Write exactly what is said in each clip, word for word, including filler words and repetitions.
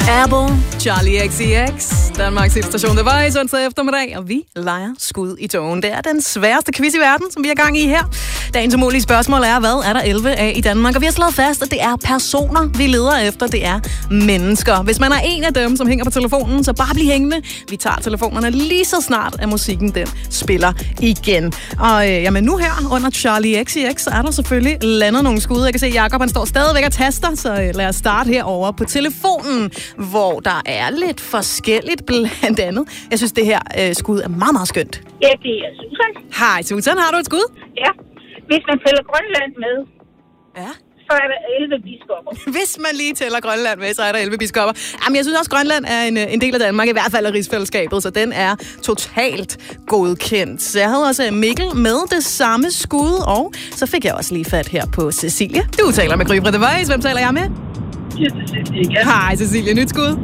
Apple, Charlie X C X, Danmarks station The Voice, onsdag eftermiddag, og vi leger skud i togen. Det er den sværeste quiz i verden, som vi er gang i her. Dagens umulige spørgsmål er, hvad er der elleve af i Danmark? Og vi har slået fast, at det er personer, vi leder efter. Det er mennesker. Hvis man er en af dem, som hænger på telefonen, så bare bliv hængende. Vi tager telefonerne lige så snart, at musikken den spiller igen. Og øh, jamen nu her, under Charlie X C X, er der selvfølgelig landet nogle skud. Jeg kan se, at Jacob han står stadigvæk og taster, så øh, lad os starte herovre på telefonen, hvor der er lidt forskelligt blandt andet. Jeg synes, det her øh, skud er meget, meget skønt. Ja, det er Susan. Hej, Susan. Har du et skud? Ja. Hvis man tæller Grønland med, ja, så er der elleve biskopper. Hvis man lige tæller Grønland med, så er der elleve biskopper. Jamen, jeg synes også, Grønland er en, en del af Danmark, i hvert fald af rigsfællesskabet, så den er totalt godkendt. Jeg havde også Mikkel med det samme skud, og så fik jeg også lige fat her på Cecilie. Du taler med Gry fra The Voice. Hvem taler jeg med? Ja, Cecilie. Hej, Cecilie. Nyt skud?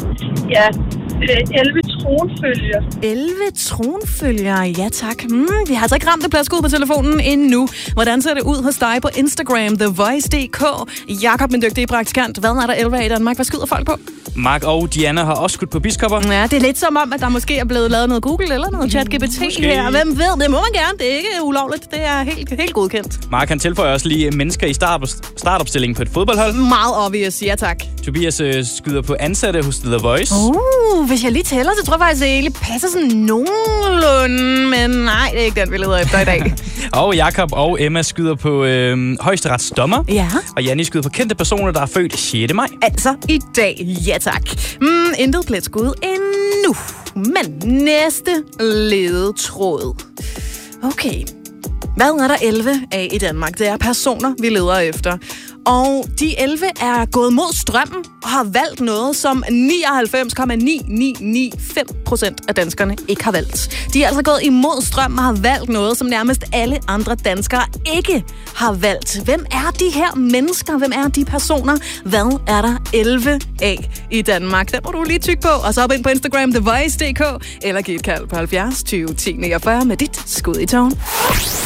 Ja, elleve tronfølger. elleve tronfølger, ja tak. Hmm, vi har altså ikke ramt det pladsskud på telefonen endnu. Hvordan ser det ud hos dig på Instagram, The Voice punktum d k? Jakob, min dygtige praktikant. Hvad er der elleve af i Danmark? Hvad skyder folk på? Mark og Diana har også skudt på biskopper. Ja, det er lidt som om, at der måske er blevet lavet noget Google eller noget ChatGPT måske her. Hvem ved? Det må man gerne. Det er ikke ulovligt. Det er helt, helt godkendt. Mark han tilføjer også lige mennesker i start, startopstillingen på et fodboldhold. Meget obvious, ja tak. Tobias øh, skyder på ansatte hos The Voice. Uh, hvis jeg lige tæller, så tror jeg faktisk, at det egentlig passer sådan nogenlunde. Men nej, det er ikke den, vi leder efter i dag. Og Jakob og Emma skyder på øh, højesteretsdommer. Ja. Og Janni skyder på kendte personer, der er født sjette maj. Altså i dag, ja tak. Mm, intet pletskud endnu. Men næste ledetråd. Okay. Hvad er der elleve af i Danmark? Det er personer, vi leder efter. Og de elleve er gået mod strømmen og har valgt noget, som nioghalvfems komma ni ni ni fem procent af danskerne ikke har valgt. De er altså gået imod strømmen og har valgt noget, som nærmest alle andre danskere ikke har valgt. Hvem er de her mennesker? Hvem er de personer? Hvad er der elleve af i Danmark? Den må du lige tykke på, og så op ind på Instagram, The Voice punktum d k, eller giv et kald på halvfjerds tyve ti niogfyrre med dit skud i togen.